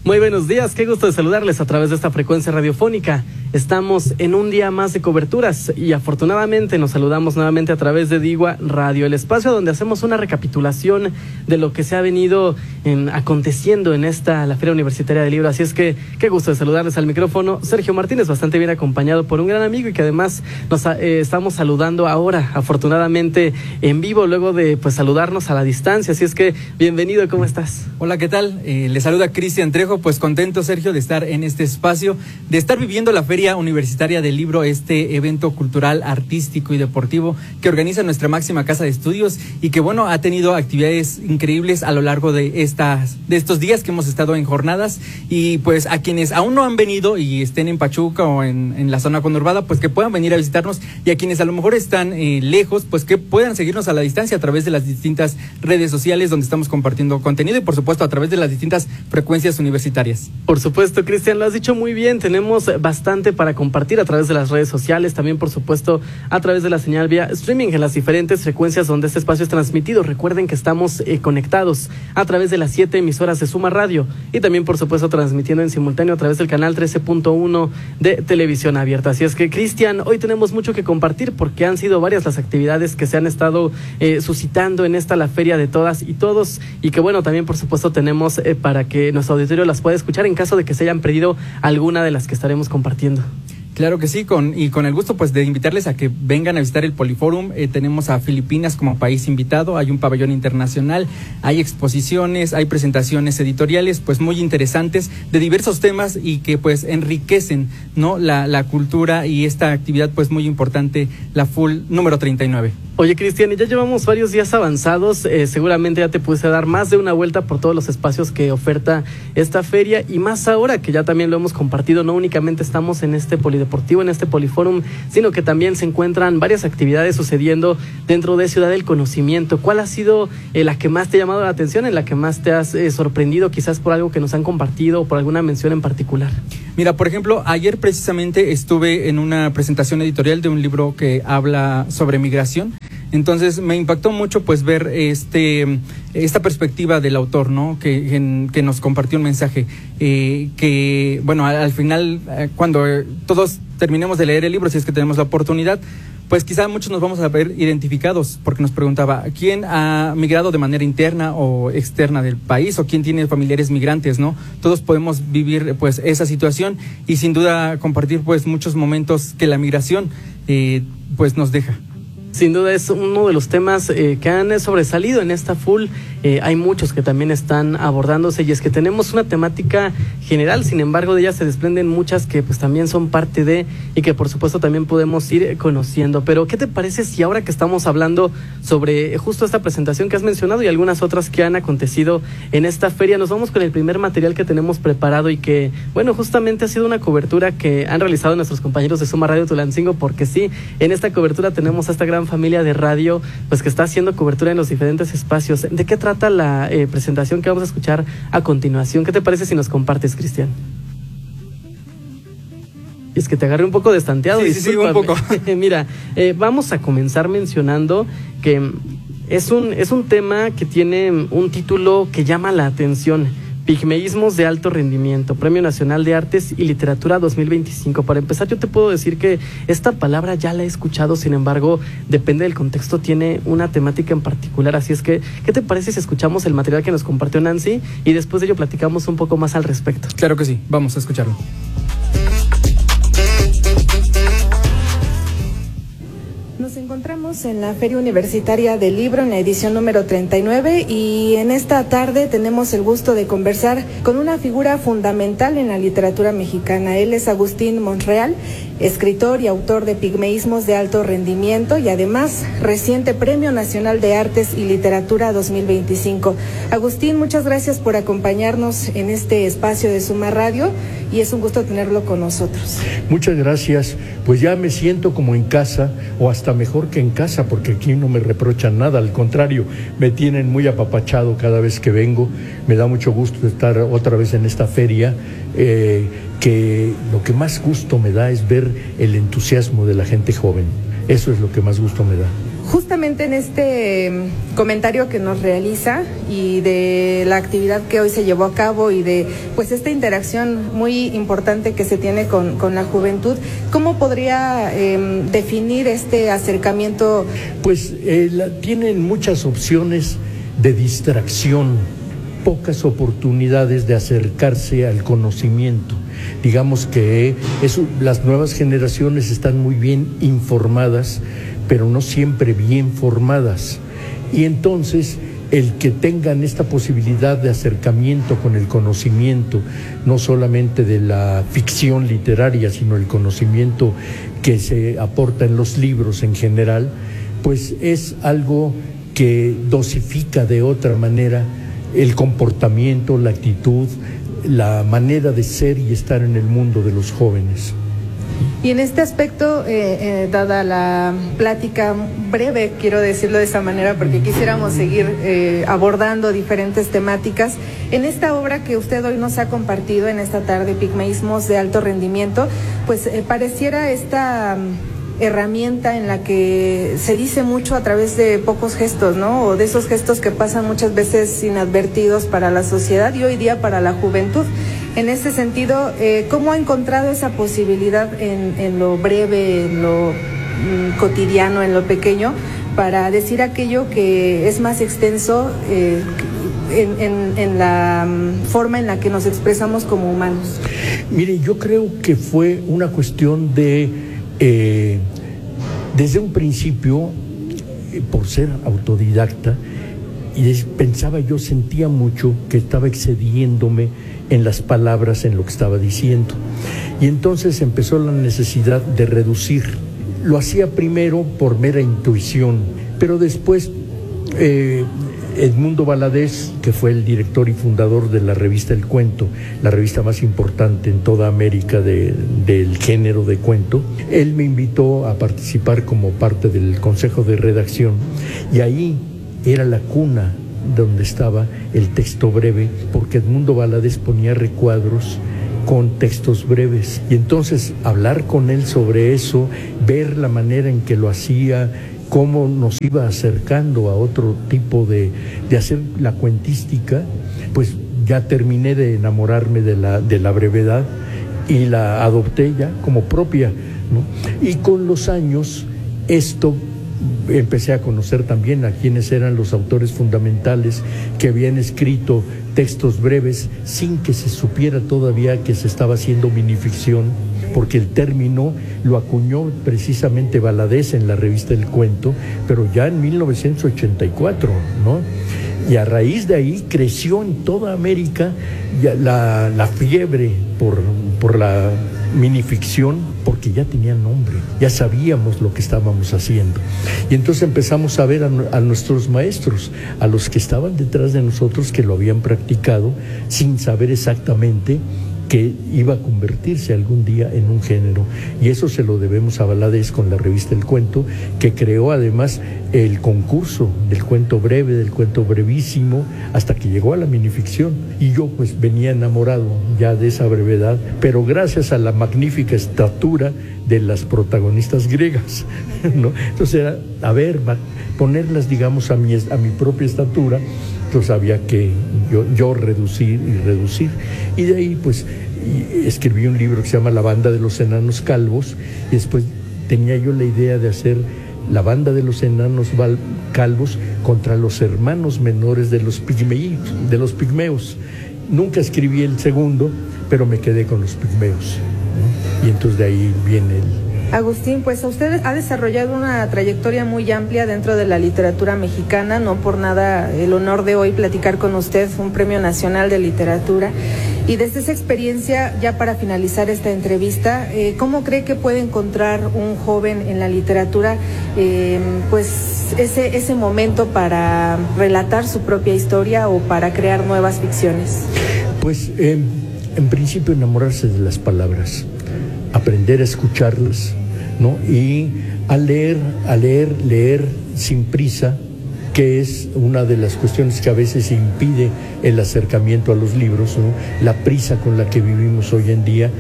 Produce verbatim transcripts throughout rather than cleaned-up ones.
Muy buenos días, qué gusto de saludarles a través de esta frecuencia radiofónica. Estamos en un día más de coberturas y afortunadamente nos saludamos nuevamente a través de Digua Radio, el espacio donde hacemos una recapitulación de lo que se ha venido en, aconteciendo en esta, la Feria Universitaria del Libro. Así es que qué gusto de saludarles al micrófono. Sergio Martínez, bastante bien acompañado por un gran amigo y que además nos eh, estamos saludando ahora, afortunadamente en vivo, luego de pues saludarnos a la distancia. Así es que bienvenido, ¿cómo estás? Hola, ¿qué tal? Eh, le saluda Cristian Trejo. Pues contento, Sergio, de estar en este espacio, de estar viviendo la Feria Universitaria del Libro, este evento cultural, artístico y deportivo que organiza nuestra máxima casa de estudios y que, bueno, ha tenido actividades increíbles a lo largo de estas, de estos días que hemos estado en jornadas. Y pues a quienes aún no han venido y estén en Pachuca o en, en la zona conurbada, pues que puedan venir a visitarnos, y a quienes a lo mejor están eh, lejos, pues que puedan seguirnos a la distancia a través de las distintas redes sociales donde estamos compartiendo contenido y por supuesto a través de las distintas frecuencias universitarias. Por supuesto, Cristian, lo has dicho muy bien, tenemos bastante para compartir a través de las redes sociales, también por supuesto a través de la señal vía streaming en las diferentes frecuencias donde este espacio es transmitido. Recuerden que estamos eh, conectados a través de las siete emisoras de Suma Radio y también por supuesto transmitiendo en simultáneo a través del canal trece punto uno de Televisión Abierta. Así es que, Cristian, hoy tenemos mucho que compartir porque han sido varias las actividades que se han estado eh, suscitando en esta la Feria de Todas y Todos, y que bueno, también por supuesto tenemos eh, para que nuestro auditorio las pueda escuchar en caso de que se hayan perdido alguna de las que estaremos compartiendo. Claro que sí, con, y con el gusto pues de invitarles a que vengan a visitar el Poliforum. Eh, tenemos a Filipinas como país invitado, hay un pabellón internacional, hay exposiciones, hay presentaciones editoriales pues muy interesantes de diversos temas y que pues enriquecen, ¿no?, la, la cultura y esta actividad pues muy importante, la Full número treinta y nueve. Oye, Cristian, ya llevamos varios días avanzados, eh, seguramente ya te puse a dar más de una vuelta por todos los espacios que oferta esta feria, y más ahora que ya también lo hemos compartido, no únicamente estamos en este polideportivo, en este Poliforum, sino que también se encuentran varias actividades sucediendo dentro de Ciudad del Conocimiento. ¿Cuál ha sido eh, la que más te ha llamado la atención, en la que más te has eh, sorprendido, quizás por algo que nos han compartido o por alguna mención en particular? Mira, por ejemplo, ayer precisamente estuve en una presentación editorial de un libro que habla sobre migración. Entonces me impactó mucho pues ver este esta perspectiva del autor, ¿no?, que, en, que nos compartió un mensaje eh, que, bueno, al, al final, eh, cuando eh, todos terminemos de leer el libro, si es que tenemos la oportunidad, pues quizá muchos nos vamos a ver identificados, porque nos preguntaba quién ha migrado de manera interna o externa del país, o quién tiene familiares migrantes, ¿no? Todos podemos vivir pues esa situación y sin duda compartir pues muchos momentos que la migración eh, pues nos deja. Sin duda es uno de los temas eh, que han sobresalido en esta Full. Eh, hay muchos que también están abordándose, y es que tenemos una temática general, sin embargo de ella se desprenden muchas que pues también son parte de, y que por supuesto también podemos ir conociendo. Pero ¿qué te parece si ahora que estamos hablando sobre justo esta presentación que has mencionado y algunas otras que han acontecido en esta feria, nos vamos con el primer material que tenemos preparado y que, bueno, justamente ha sido una cobertura que han realizado nuestros compañeros de Suma Radio Tulancingo, porque sí, en esta cobertura tenemos a esta gran familia de radio pues que está haciendo cobertura en los diferentes espacios. ¿De qué trata la eh, presentación que vamos a escuchar a continuación? ¿Qué te parece si nos compartes, Cristian? Es que te agarré un poco destanteado. Sí, sí, sí, un poco. Mira, eh, vamos a comenzar mencionando que es un, es un tema que tiene un título que llama la atención: Pigmeísmos de alto rendimiento, Premio Nacional de Artes y Literatura dos mil veinticinco. Para empezar, yo te puedo decir que esta palabra ya la he escuchado, sin embargo, depende del contexto, tiene una temática en particular. Así es que, ¿qué te parece si escuchamos el material que nos compartió Nancy y después de ello platicamos un poco más al respecto? Claro que sí, vamos a escucharlo. Nos encontramos en la Feria Universitaria del Libro en la edición número treinta y nueve, y en esta tarde tenemos el gusto de conversar con una figura fundamental en la literatura mexicana. Él es Agustín Monreal, escritor y autor de Pigmeísmos de alto rendimiento y además reciente Premio Nacional de Artes y Literatura dos mil veinticinco. Agustín, muchas gracias por acompañarnos en este espacio de Suma Radio y es un gusto tenerlo con nosotros. Muchas gracias, pues ya me siento como en casa, o hasta mejor que en casa, porque aquí no me reprochan nada, al contrario, me tienen muy apapachado cada vez que vengo. Me da mucho gusto estar otra vez en esta feria, eh, que lo que más gusto me da es ver el entusiasmo de la gente joven. Eso es lo que más gusto me da. Justamente en este comentario que nos realiza y de la actividad que hoy se llevó a cabo y de pues esta interacción muy importante que se tiene con, con la juventud, ¿cómo podría eh, definir este acercamiento? Pues eh, la, tienen muchas opciones de distracción, pocas oportunidades de acercarse al conocimiento. Digamos que eso, las nuevas generaciones están muy bien informadas, pero no siempre bien formadas. Y entonces, el que tengan esta posibilidad de acercamiento con el conocimiento, no solamente de la ficción literaria, sino el conocimiento que se aporta en los libros en general, pues es algo que dosifica de otra manera el comportamiento, la actitud, la manera de ser y estar en el mundo de los jóvenes. Y en este aspecto, eh, eh, dada la plática breve, quiero decirlo de esa manera, porque quisiéramos seguir eh, abordando diferentes temáticas, en esta obra que usted hoy nos ha compartido en esta tarde, Pigmeísmos de Alto Rendimiento, pues eh, pareciera esta herramienta en la que se dice mucho a través de pocos gestos, ¿no? O de esos gestos que pasan muchas veces inadvertidos para la sociedad y hoy día para la juventud. En ese sentido, eh, ¿cómo ha encontrado esa posibilidad en, en lo breve, en lo mm, cotidiano, en lo pequeño, para decir aquello que es más extenso eh, en, en, en la um, forma en la que nos expresamos como humanos? Mire, yo creo que fue una cuestión de, eh, desde un principio, eh, por ser autodidacta, y pensaba yo, sentía mucho que estaba excediéndome en las palabras, en lo que estaba diciendo. Y entonces empezó la necesidad de reducir. Lo hacía primero por mera intuición, pero después eh, Edmundo Valadez, que fue el director y fundador de la revista El Cuento, la revista más importante en toda América de, del género de cuento, él me invitó a participar como parte del consejo de redacción, y ahí era la cuna donde estaba el texto breve, porque Edmundo Valadez ponía recuadros con textos breves. Y entonces hablar con él sobre eso, ver la manera en que lo hacía, cómo nos iba acercando a otro tipo de, de hacer la cuentística, pues ya terminé de enamorarme de la, de la brevedad y la adopté ya como propia, ¿no? Y con los años esto empecé a conocer también a quienes eran los autores fundamentales que habían escrito textos breves sin que se supiera todavía que se estaba haciendo minificción, porque el término lo acuñó precisamente Valadez en la revista El Cuento, pero ya en mil novecientos ochenta y cuatro, ¿no? Y a raíz de ahí creció en toda América la, la fiebre por, por la minificción, porque ya tenía nombre, ya sabíamos lo que estábamos haciendo. Y entonces empezamos a ver a, a nuestros maestros, a los que estaban detrás de nosotros, que lo habían practicado sin saber exactamente que iba a convertirse algún día en un género. Y eso se lo debemos a Valadez con la revista El Cuento, que creó además el concurso del cuento breve, del cuento brevísimo, hasta que llegó a la minificción. Y yo pues venía enamorado ya de esa brevedad, pero gracias a la magnífica estatura de las protagonistas griegas, ¿no? Entonces era, a ver, ponerlas, digamos, a mi, a mi propia estatura. Entonces había que yo, yo reducir y reducir. Y de ahí pues escribí un libro que se llama La Banda de los Enanos Calvos, y después tenía yo la idea de hacer La Banda de los Enanos Calvos contra los hermanos menores de los pigmeos, de los pigmeos. Nunca escribí el segundo, pero me quedé con los pigmeos, ¿no? Y entonces de ahí viene el... Agustín, pues usted ha desarrollado una trayectoria muy amplia dentro de la literatura mexicana, no por nada el honor de hoy platicar con usted, un Premio Nacional de Literatura. Y desde esa experiencia, ya para finalizar esta entrevista, eh, ¿cómo cree que puede encontrar un joven en la literatura eh, pues ese, ese momento para relatar su propia historia o para crear nuevas ficciones? Pues eh, en principio enamorarse de las palabras, aprender a escucharlas, ¿no? Y a leer, a leer, leer sin prisa, que es una de las cuestiones que a veces impide el acercamiento a los libros, ¿no? La prisa con la que vivimos hoy en día,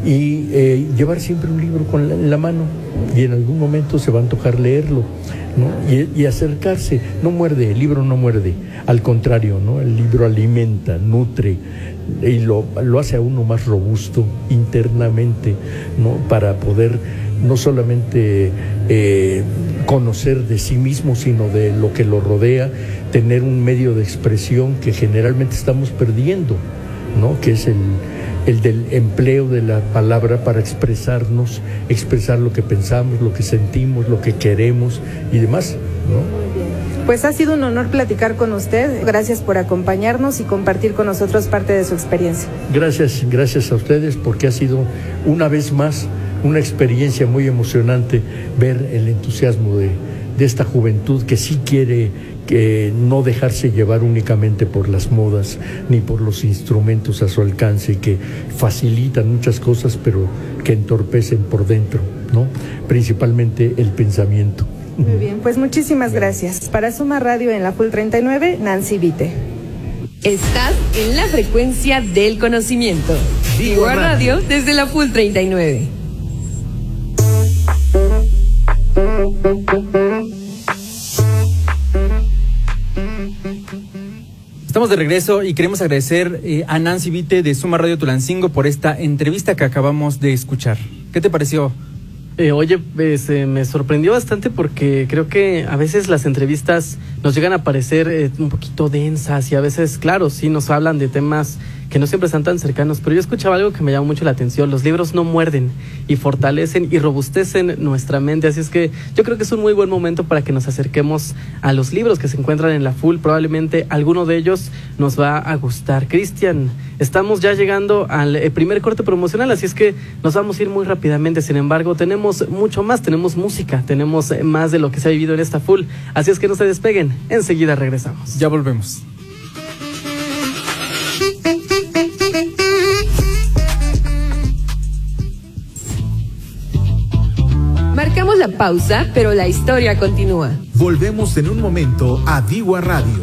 y eh, llevar siempre un libro con la, en la mano, y en algún momento se va a antojar leerlo, ¿no? Y, y acercarse. No muerde, el libro no muerde, al contrario, ¿no? El libro alimenta, nutre, y lo, lo hace a uno más robusto internamente, ¿no? Para poder no solamente eh, conocer de sí mismo, sino de lo que lo rodea, tener un medio de expresión que generalmente estamos perdiendo, ¿no? Que es el, el del empleo de la palabra para expresarnos, expresar lo que pensamos, lo que sentimos, lo que queremos y demás, ¿no? Pues ha sido un honor platicar con usted. Gracias por acompañarnos y compartir con nosotros parte de su experiencia. Gracias, gracias a ustedes, porque ha sido una vez más una experiencia muy emocionante ver el entusiasmo de, de esta juventud que sí quiere que no dejarse llevar únicamente por las modas ni por los instrumentos a su alcance que facilitan muchas cosas, pero que entorpecen por dentro, ¿no? Principalmente el pensamiento. Muy bien, pues muchísimas gracias. Para Suma Radio en la Full treinta y nueve, Nancy Vite. Estás en la frecuencia del conocimiento. Digo a Radio desde la Full treinta y nueve. Estamos de regreso y queremos agradecer eh, a Nancy Vite de Suma Radio Tulancingo por esta entrevista que acabamos de escuchar. ¿Qué te pareció? Eh, oye, pues, eh, me sorprendió bastante porque creo que a veces las entrevistas nos llegan a parecer eh, un poquito densas y a veces, claro, sí nos hablan de temas que no siempre están tan cercanos, pero yo escuchaba algo que me llamó mucho la atención. Los libros no muerden y fortalecen y robustecen nuestra mente, así es que yo creo que es un muy buen momento para que nos acerquemos a los libros que se encuentran en la Full. Probablemente alguno de ellos nos va a gustar. Cristian, estamos ya llegando al eh, primer corte promocional, así es que nos vamos a ir muy rápidamente. Sin embargo, tenemos mucho más, tenemos música, tenemos eh, más de lo que se ha vivido en esta Full, así es que no se despeguen, enseguida regresamos. Ya volvemos. Marcamos la pausa, pero la historia continúa. Volvemos en un momento a Digua Radio.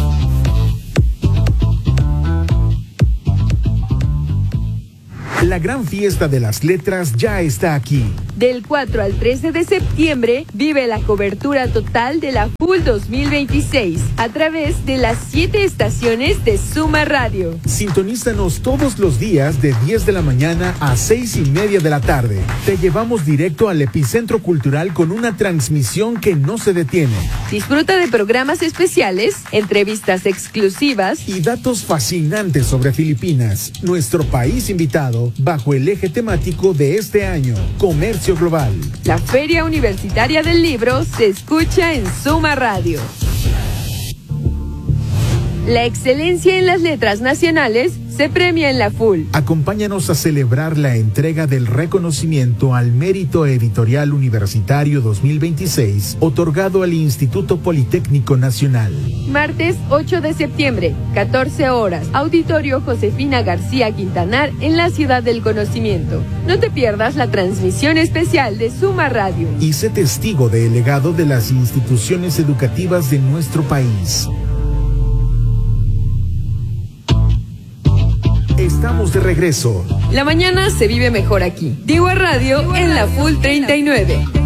La gran fiesta de las letras ya está aquí. Del cuatro al trece de septiembre, vive la cobertura total de la Full dos mil veintiséis a través de las siete estaciones de Suma Radio. Sintonízanos todos los días de diez de la mañana a seis y media de la tarde. Te llevamos directo al epicentro cultural con una transmisión que no se detiene. Disfruta de programas especiales, entrevistas exclusivas y datos fascinantes sobre Filipinas, nuestro país invitado, bajo el eje temático de este año, comercio global. La Feria Universitaria del Libro se escucha en Suma Radio. La excelencia en las letras nacionales se premia en la Full. Acompáñanos a celebrar la entrega del reconocimiento al Mérito Editorial Universitario dos mil veintiséis, otorgado al Instituto Politécnico Nacional. Martes ocho de septiembre, catorce horas, Auditorio Josefina García Quintanar en la Ciudad del Conocimiento. No te pierdas la transmisión especial de Suma Radio. Y sé testigo del legado de las instituciones educativas de nuestro país. Estamos de regreso. La mañana se vive mejor aquí. Digo a Radio en la Full treinta y nueve.